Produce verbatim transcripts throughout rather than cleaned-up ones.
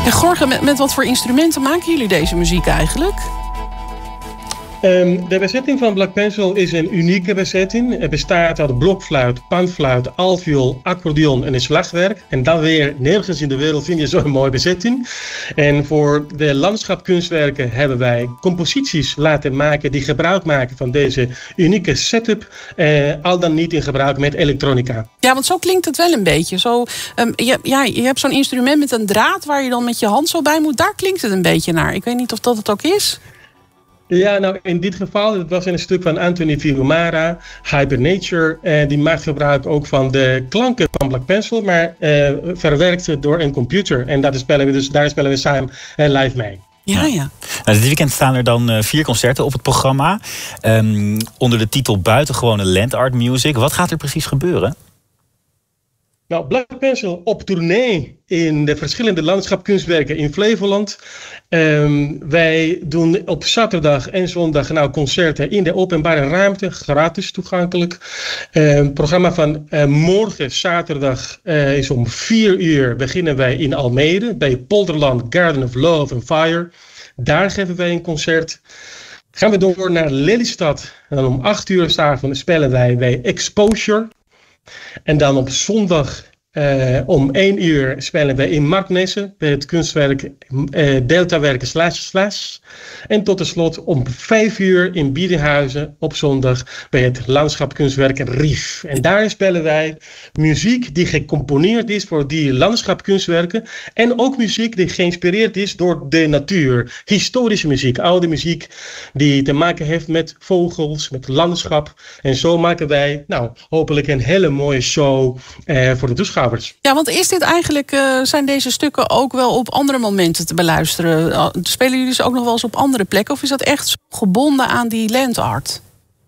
En Jorge, met, met wat voor instrumenten maken jullie deze muziek eigenlijk? Um, de bezetting van Black Pencil is een unieke bezetting. Het bestaat uit blokfluit, panfluit, altviool, accordeon en een slagwerk. En dan weer nergens in de wereld vind je zo'n mooie bezetting. En voor de landschapkunstwerken hebben wij composities laten maken die gebruik maken van deze unieke setup. Uh, al dan niet in gebruik met elektronica. Ja, want zo klinkt het wel een beetje. Zo, um, je, ja, je hebt zo'n instrument met een draad waar je dan met je hand zo bij moet. Daar klinkt het een beetje naar. Ik weet niet of dat het ook is. Ja, nou in dit geval, het was een stuk van Anthony Filumara, Hypernature. Eh, die maakt gebruik ook van de klanken van Black Pencil, maar eh, verwerkt door een computer. En dat spelen we dus, daar spelen we samen eh, live mee. Ja, ja. Nou, dit weekend staan er dan uh, vier concerten op het programma. Um, onder de titel Buitengewone Land Art Music. Wat gaat er precies gebeuren? Nou, Black Pencil op tournee in de verschillende landschapkunstwerken in Flevoland. Um, wij doen op zaterdag en zondag nou concerten in de openbare ruimte, gratis toegankelijk. Uh, het programma van uh, morgen, zaterdag, uh, is om vier uur beginnen wij in Almere bij Polderland Garden of Love and Fire. Daar geven wij een concert. Gaan we door naar Lelystad en dan om acht uur 's avonds spelen wij bij Exposure. En dan op zondag uh, om één uur spelen wij in Marknesse bij het kunstwerk uh, Deltawerken slash slash. En tot slot om vijf uur in Biddinghuizen op zondag bij het landschapkunstwerk Rief. En daar spelen wij muziek die gecomponeerd is voor die landschapkunstwerken. En ook muziek die geïnspireerd is door de natuur. Historische muziek, oude muziek die te maken heeft met vogels, met landschap. En zo maken wij nou hopelijk een hele mooie show uh, voor de toeschouwers. Ja, want is dit eigenlijk, uh, zijn deze stukken ook wel op andere momenten te beluisteren? Uh, spelen jullie ze ook nog wel eens op andere plekken? Of is dat echt gebonden aan die land art?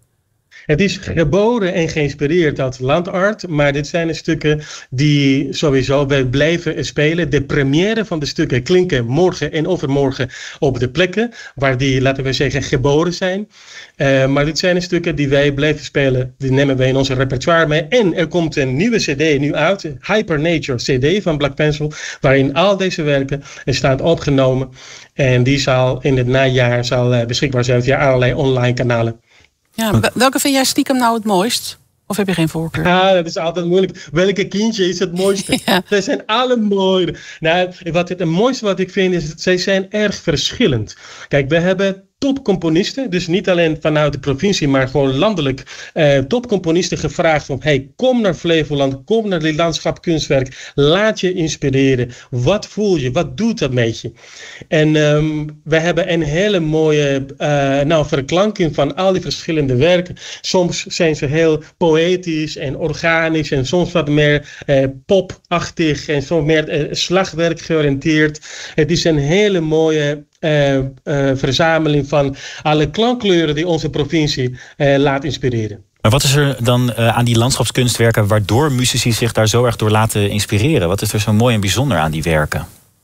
Het is geboren en geïnspireerd uit landart, maar dit zijn de stukken die sowieso wij blijven spelen. De première van de stukken klinken morgen en overmorgen op de plekken waar die, laten we zeggen, geboren zijn. Uh, maar dit zijn de stukken die wij blijven spelen, die nemen wij in onze repertoire mee. En er komt een nieuwe cd nu uit, Hypernature cd van Black Pencil, waarin al deze werken staan opgenomen. En die zal in het najaar zal, uh, beschikbaar zijn via allerlei online kanalen. Ja, welke vind jij stiekem nou het mooist? Of heb je geen voorkeur? Ah, dat is altijd moeilijk. Welke kindje is het mooiste? Ja. Zij zijn alle mooi. Nou, wat het, het mooiste wat ik vind is, dat zij zijn erg verschillend. Kijk, we hebben topcomponisten, dus niet alleen vanuit de provincie, maar gewoon landelijk eh, topcomponisten gevraagd van, hey, kom naar Flevoland, kom naar dit landschapkunstwerk, laat je inspireren. Wat voel je? Wat doet dat met je? En um, we hebben een hele mooie uh, nou, verklanking van al die verschillende werken. Soms zijn ze heel poëtisch en organisch en soms wat meer uh, popachtig en soms meer uh, slagwerk georiënteerd. Het is een hele mooie Uh, uh, verzameling van alle klankkleuren die onze provincie uh, laat inspireren. Maar wat is er dan uh, aan die landschapskunstwerken waardoor muzici zich daar zo erg door laten inspireren? Wat is er zo mooi en bijzonder aan die werken?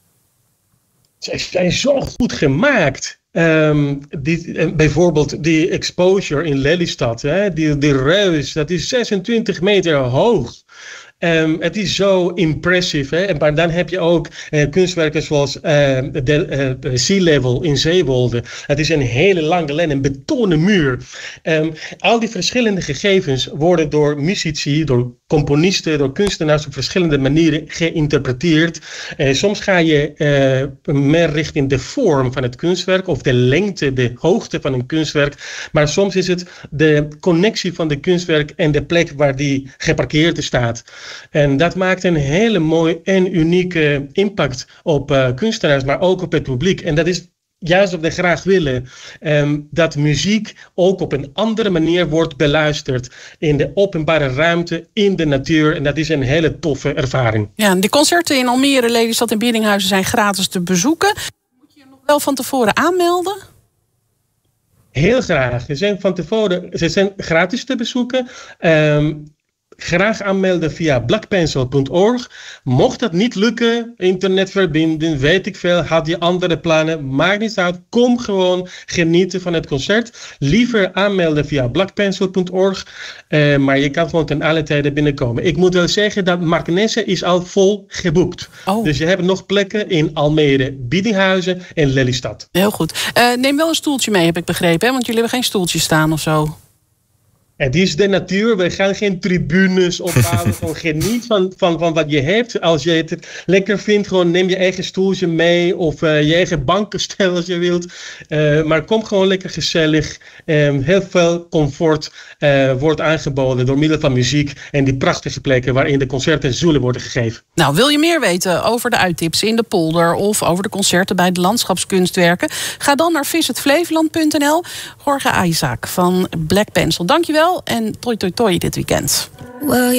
Ze zijn zo goed gemaakt. Um, die, uh, bijvoorbeeld die Exposure in Lelystad, hè, die, die reus, dat is zesentwintig meter hoog. Um, het is zo impressief. Hè? Maar dan heb je ook uh, kunstwerken zoals uh, de uh, Sea Level in Zeewolde. Het is een hele lange lijn, een betonnen muur. Um, al die verschillende gegevens worden door muzici, door componisten, door kunstenaars op verschillende manieren geïnterpreteerd. Uh, soms ga je uh, meer richting de vorm van het kunstwerk of de lengte, de hoogte van een kunstwerk. Maar soms is het de connectie van de kunstwerk en de plek waar die geparkeerd staat. En dat maakt een hele mooie en unieke impact op uh, kunstenaars, maar ook op het publiek. En dat is juist wat we graag willen. Um, dat muziek ook op een andere manier wordt beluisterd. In de openbare ruimte, in de natuur. En dat is een hele toffe ervaring. Ja, de concerten in Almere, Lelystad en Biddinghuizen zijn gratis te bezoeken. Moet je je nog wel van tevoren aanmelden? Heel graag. Ze zijn van tevoren ze zijn gratis te bezoeken. Um, graag aanmelden via black pencil punt org. Mocht dat niet lukken, internetverbinding, weet ik veel, had je andere plannen, maakt niet uit. Kom gewoon genieten van het concert. Liever aanmelden via black pencil punt org. Uh, maar je kan gewoon ten alle tijden binnenkomen. Ik moet wel zeggen dat Markenesse is al vol geboekt. Oh. Dus je hebt nog plekken in Almere, Biddinghuizen en Lelystad. Heel goed. Uh, neem wel een stoeltje mee, heb ik begrepen. Hè? Want jullie hebben geen stoeltjes staan of zo. Het is de natuur. We gaan geen tribunes opbouwen. Gewoon geniet van, van, van wat je hebt. Als je het lekker vindt, gewoon neem je eigen stoeltje mee. Of uh, je eigen bankenstel als je wilt. Uh, maar kom gewoon lekker gezellig. Um, heel veel comfort uh, wordt aangeboden door middel van muziek. En die prachtige plekken waarin de concerten zullen worden gegeven. Nou, wil je meer weten over de uittips in de polder of over de concerten bij de landschapskunstwerken? Ga dan naar visit flevoland punt n l. Jorge Isaac van Black Pencil, dankjewel en toi toi toi dit weekend. Well,